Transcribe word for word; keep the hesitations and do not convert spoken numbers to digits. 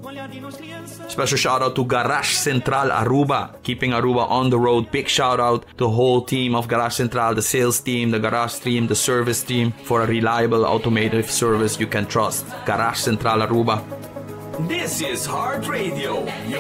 Special shout out to Garage Central Aruba, keeping Aruba on the road. Big shout out to the whole team of Garage Central, the sales team, the garage team, the service team, for a reliable automotive service you can trust. Garage Central Aruba. This is Heart Radio.